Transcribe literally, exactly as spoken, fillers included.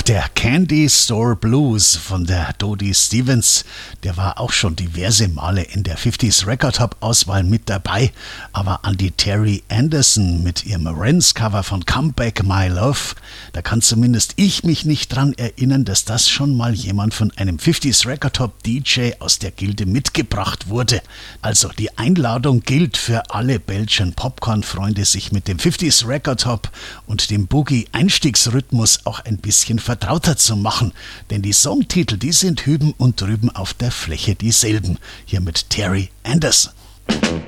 Der Candy Store Blues von der Dodie Stevens, der war auch schon diverse Male in der fünfziger Record Top Auswahl mit dabei, aber an die Terry Anderson mit ihrem Rens-Cover von Come Back My Love, da kann zumindest ich mich nicht dran erinnern, dass das schon mal jemand von einem fünfziger Record Top D J aus der Gilde mitgebracht wurde. Also die Einladung gilt für alle Belgian Popcorn-Freunde, sich mit dem fünfziger Record Top und dem Boogie-Einstiegsrhythmus auch ein bisschen vertrauter zu machen, denn die Songtitel, die sind hüben und drüben auf der Fläche dieselben. Hier mit Terry Anderson.